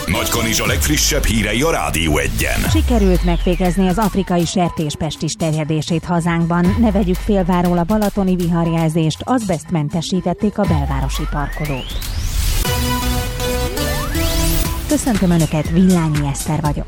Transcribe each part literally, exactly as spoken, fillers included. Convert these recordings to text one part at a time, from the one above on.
Nagykanizsa legfrissebb hírei a Rádió Egyen. Sikerült megfékezni az afrikai sertéspestis terjedését hazánkban. Ne vegyük félváról a balatoni viharjelzést, azbesztmentesítették a belvárosi parkolót. Köszöntöm Önöket, Villányi Eszter vagyok.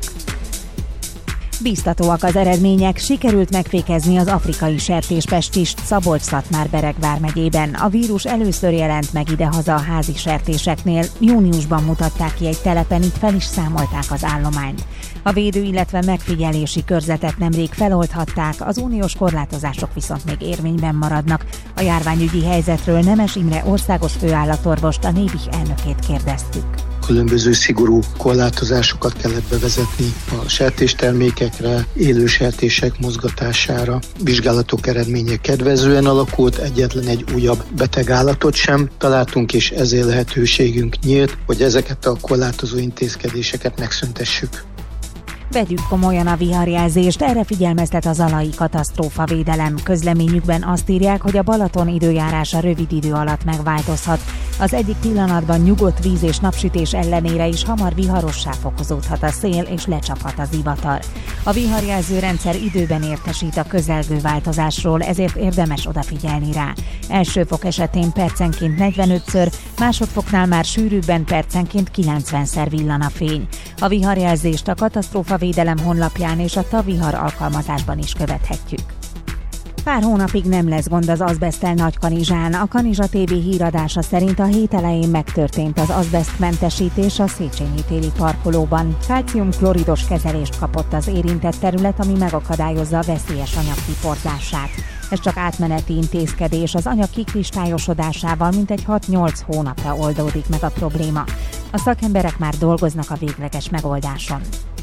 Bíztatóak az eredmények, sikerült megfékezni az afrikai sertéspestist Szabolcs-Szatmár-Bereg vármegyében. A vírus először jelent meg idehaza a házi sertéseknél, júniusban mutatták ki egy telepen, itt fel is számolták az állományt. A védő, illetve megfigyelési körzetet nemrég feloldhatták, az uniós korlátozások viszont még érvényben maradnak. A járványügyi helyzetről Nemes Imre országos főállatorvost, a Nébih elnökét kérdeztük. Különböző szigorú korlátozásokat kellett bevezetni a sertéstermékekre, élő sertések mozgatására. Vizsgálatok eredménye kedvezően alakult, egyetlen egy újabb betegállatot sem találtunk, és ezért lehetőségünk nyílt, hogy ezeket a korlátozó intézkedéseket megszüntessük. Vegyük komolyan a viharjelzést, erre figyelmeztet a Zalai Katasztrófavédelem. Közleményükben azt írják, hogy a Balaton időjárása rövid idő alatt megváltozhat. Az egyik pillanatban nyugodt víz és napsütés ellenére is hamar viharossá fokozódhat a szél és lecsaphat az zivatar. A viharjelző rendszer időben értesít a közelgő változásról, ezért érdemes odafigyelni rá. Első fok esetén percenként negyvenötször, másodfoknál már sűrűbben percenként kilencvenszer villan a fény. A viharjelzést a Katasztrófavédelem honlapján és a Tavihar alkalmazásban is követhetjük. Pár hónapig nem lesz gond az azbeszttel Nagykanizsán. A Kanizsa té vé híradása szerint a hét elején megtörtént az azbesztmentesítés a Széchenyi téli parkolóban. Kálcium-kloridos kezelést kapott az érintett terület, ami megakadályozza a veszélyes anyag kiporzását. Ez csak átmeneti intézkedés, az anyag kikristályosodásával mintegy hat-nyolc hónapra oldódik meg a probléma. A szakemberek már dolgoznak a végleges megoldáson.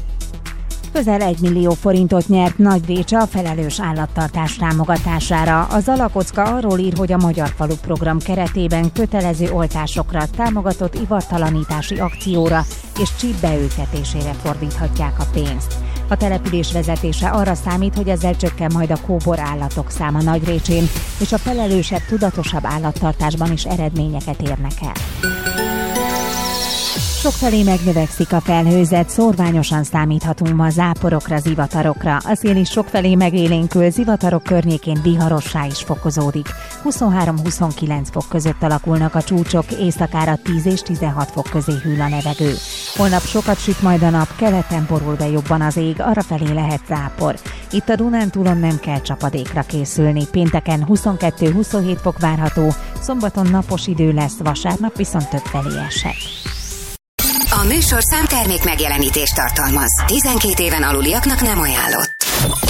Közel egy millió forintot nyert Nagyrécse a felelős állattartás támogatására. A Zalakocka arról ír, hogy a Magyar Falu program keretében kötelező oltásokra, támogatott ivartalanítási akcióra és csíp beültetésére fordíthatják a pénzt. A település vezetése arra számít, hogy ezzel csökken majd a kóbor állatok száma Nagyrécsén, és a felelősebb, tudatosabb állattartásban is eredményeket érnek el. Sokfelé megnövekszik a felhőzet, szórványosan számíthatunk ma záporokra, zivatarokra. A szél is sokfelé megélénkül, zivatarok környékén viharossá is fokozódik. huszonhárom-huszonkilenc fok között alakulnak a csúcsok, éjszakára tíz és tizenhat fok közé hűl a levegő. Holnap sokat süt majd a nap, keleten borul be jobban az ég, arrafelé lehet zápor. Itt a Dunántúlon nem kell csapadékra készülni. Pénteken huszonkettő-huszonhét fok várható, szombaton napos idő lesz, vasárnap viszont többfelé eshet. A műsorszám termék megjelenítést tartalmaz. tizenkét éven aluliaknak nem ajánlott.